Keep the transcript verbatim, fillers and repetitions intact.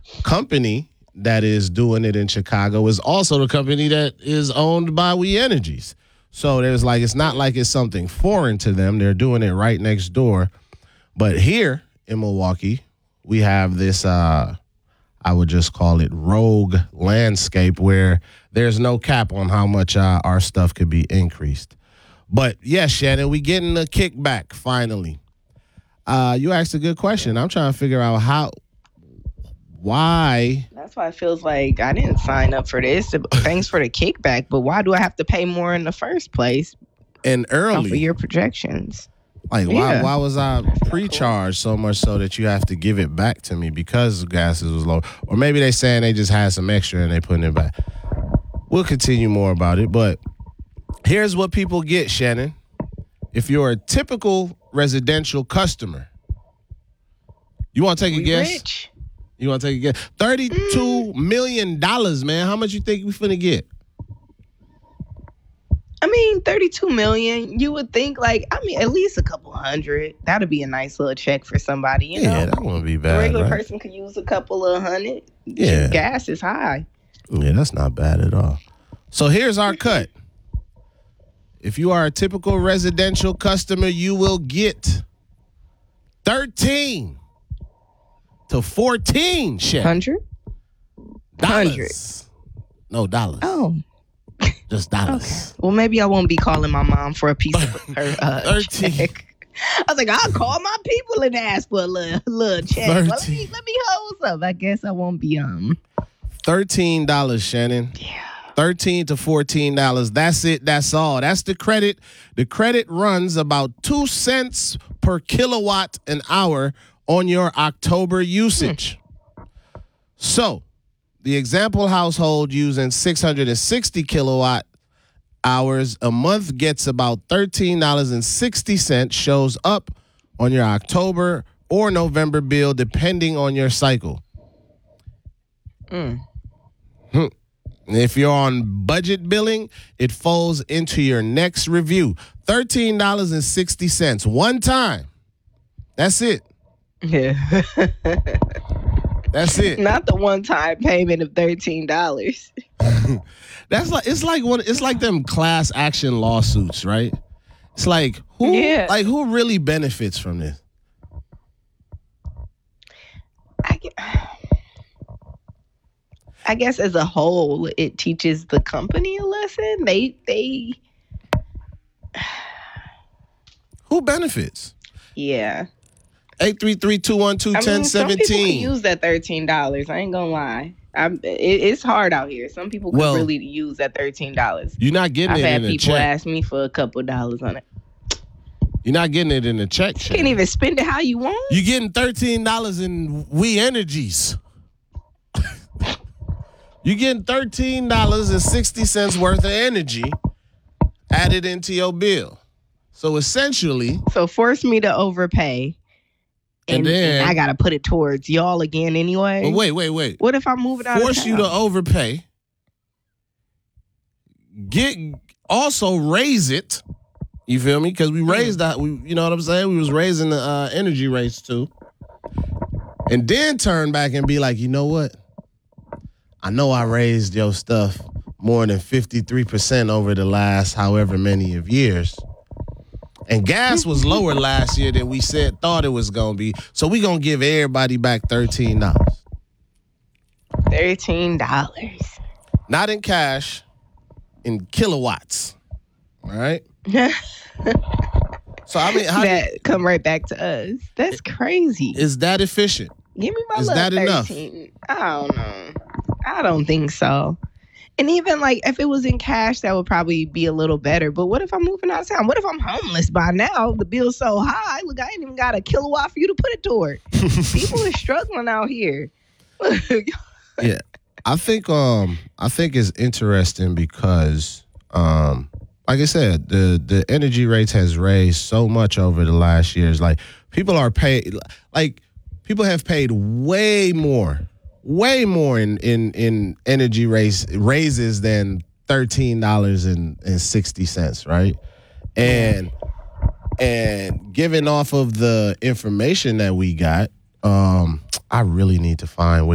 company that is doing it in Chicago is also the company that is owned by We Energies. So there's like, it's not like it's something foreign to them. They're doing it right next door. But here in Milwaukee, we have this, uh, I would just call it rogue landscape where there's no cap on how much uh, our stuff could be increased. But yes, Shannon, we getting a kickback finally. Uh, you asked a good question. I'm trying to figure out how, why. That's why it feels like I didn't sign up for this. Thanks for the kickback, but why do I have to pay more in the first place? And early. For your projections. Like, yeah. why Why was I pre-charged so much so that you have to give it back to me because gas was low? Or maybe they saying they just had some extra and they putting it back. We'll continue more about it, but here's what people get, Shannon. If you're a typical residential customer, you want to take a we guess? Rich. You want to take a guess? thirty-two mm. million dollars, man. How much you think we finna get? I mean, thirty-two million, you would think like, I mean, at least a couple hundred. That'd be a nice little check for somebody, you know? Yeah, that wouldn't be bad. A regular right? person could use a couple of hundred. Yeah. Gas is high. Yeah, that's not bad at all. So here's our cut. If you are a typical residential customer, you will get thirteen to fourteen shit. Hundred? Hundred. No dollars. Oh. Just dollars. Okay. Well, maybe I won't be calling my mom for a piece of her uh, check. I was like, I'll call my people and ask for a little, little check. Well, let me let me hold up. I guess I won't be um. Thirteen dollars, Shannon. Yeah. Thirteen to fourteen dollars. That's it. That's all. That's the credit. The credit runs about two cents per kilowatt an hour on your October usage. Hmm. So, the example household using six hundred sixty kilowatt hours a month gets about thirteen dollars and sixty cents, shows up on your October or November bill, depending on your cycle. Mm. Hmm. If you're on budget billing, it falls into your next review. thirteen dollars and sixty cents. One time. That's it. Yeah. That's it. Not the one-time payment of thirteen dollars. That's like it's like one. It's like them class action lawsuits, right? It's like who, yeah. like who really benefits from this? I guess, I guess as a whole, it teaches the company a lesson. They they. Who benefits? Yeah. eight three three, two one two, one zero one seven. Some people can use that thirteen dollars. I ain't gonna lie. I'm, it, it's hard out here. Some people can well, really use that thirteen dollars. You're not getting I've it in a check. I've had people ask me for a couple dollars on it. You're not getting it in a check. You can't even spend it how you want. You're getting thirteen dollars in We Energies. You're getting thirteen dollars and sixty cents worth of energy added into your bill. So essentially. So force me to overpay. And, and then and I got to put it towards y'all again anyway. But wait, wait, wait. What if I'm moving out Force of town? you to overpay. Get also raise it. You feel me? Because we raised that. We, you know what I'm saying? We was raising the uh, energy rates too. And then turn back and be like, you know what? I know I raised your stuff more than fifty-three percent over the last however many of years. And gas was lower last year than we said thought it was going to be. So we going to give everybody back thirteen dollars. thirteen dollars. Not in cash, in kilowatts. All right? So, I mean, how that do, come right back to us. That's crazy. Is that efficient? Give me my Is that thirteen. enough? I don't know. I don't think so. And even like if it was in cash, that would probably be a little better. But what if I'm moving out of town? What if I'm homeless by now? The bill's so high. Look, I ain't even got a kilowatt for you to put it toward. People are struggling out here. Yeah, I think um I think it's interesting because um like I said, the the energy rates has raised so much over the last years. Like people are paid like people have paid way more. Way more in, in, in energy raise, raises than thirteen dollars and sixty cents, right? And and given off of the information that we got, um, I really need to find which